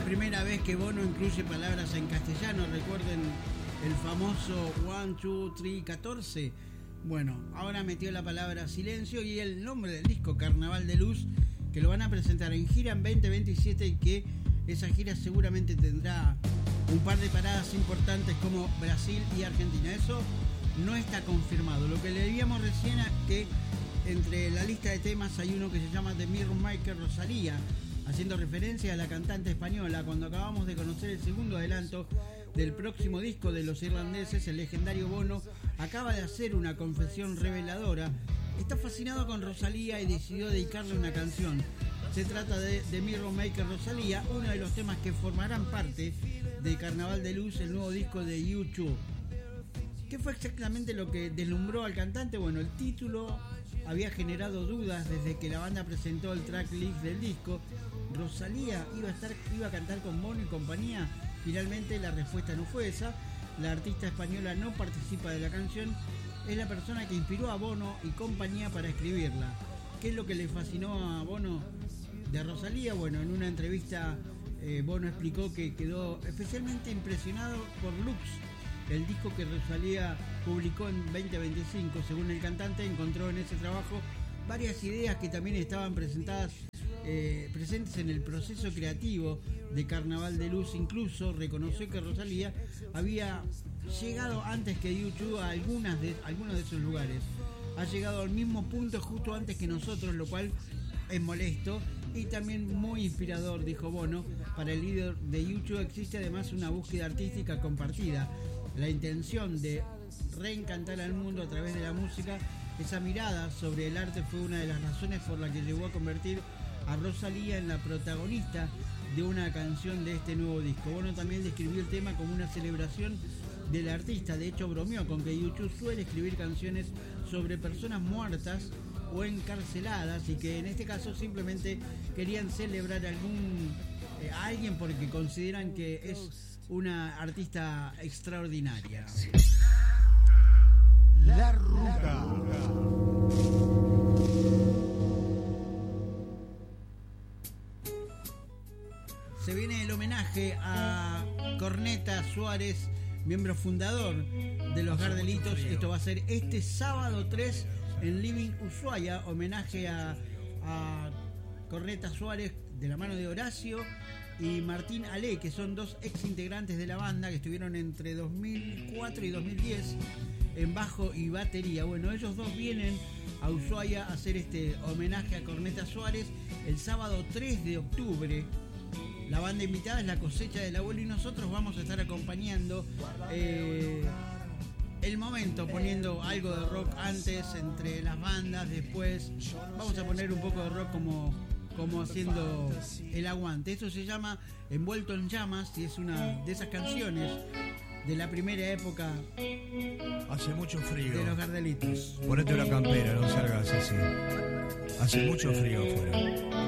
primera vez que Bono incluye palabras en castellano. Recuerden el famoso 1, 2, 3, 14. Bueno, ahora metió la palabra silencio y el nombre del disco, Carnaval de Luz, que lo van a presentar en gira en 2027 y que esa gira seguramente tendrá un par de paradas importantes como Brasil y Argentina. Eso no está confirmado. Lo que leíamos recién es que entre la lista de temas hay uno que se llama The Mirror Maker Rosalía, haciendo referencia a la cantante española. Cuando acabamos de conocer el segundo adelanto del próximo disco de los irlandeses, el legendario Bono acaba de hacer una confesión reveladora. Está fascinado con Rosalía y decidió dedicarle una canción. Se trata de The Mirror Maker Rosalía, uno de los temas que formarán parte de Carnaval de Luz, el nuevo disco de U2. ¿Qué fue exactamente lo que deslumbró al cantante? Bueno, el título había generado dudas desde que la banda presentó el tracklist del disco. Rosalía iba a cantar con Bono y compañía. Finalmente la respuesta no fue esa. La artista española no participa de la canción. Es la persona que inspiró a Bono y compañía para escribirla. ¿Qué es lo que le fascinó a Bono de Rosalía? Bueno, en una entrevista Bono explicó que quedó especialmente impresionado por Lux, el disco que Rosalía publicó en 2025. Según el cantante, encontró en ese trabajo varias ideas que también estaban presentes en el proceso creativo de Carnaval de Luz. Incluso reconoció que Rosalía había llegado antes que U2 a algunos de esos lugares. Ha llegado al mismo punto justo antes que nosotros, lo cual es molesto y también muy inspirador, dijo Bono. Para el líder de U2 existe además una búsqueda artística compartida, la intención de reencantar al mundo a través de la música. Esa mirada sobre el arte fue una de las razones por la que llevó a convertir a Rosalía en la protagonista de una canción de este nuevo disco. Bono también describió el tema como una celebración del artista. De hecho, bromeó con que U2 suele escribir canciones sobre personas muertas o encarceladas y que en este caso simplemente querían celebrar a alguien porque consideran que es una artista extraordinaria. La Ruta. Se viene el homenaje a Corneta Suárez, miembro fundador de los Gardelitos. Esto va a ser este sábado 3 en Living Ushuaia. Homenaje a Corneta Suárez de la mano de Horacio y Martín Ale, que son dos ex integrantes de la banda que estuvieron entre 2004 y 2010 en bajo y batería. Bueno, ellos dos vienen a Ushuaia a hacer este homenaje a Corneta Suárez el sábado 3 de octubre. La banda invitada es La Cosecha del Abuelo y nosotros vamos a estar acompañando el momento, poniendo algo de rock antes entre las bandas. Después vamos a poner un poco de rock como haciendo el aguante. Esto se llama Envuelto en Llamas y es una de esas canciones de la primera época. Hace mucho frío. De los Gardelitos. Ponete una campera, no salgas así. Hace mucho frío afuera.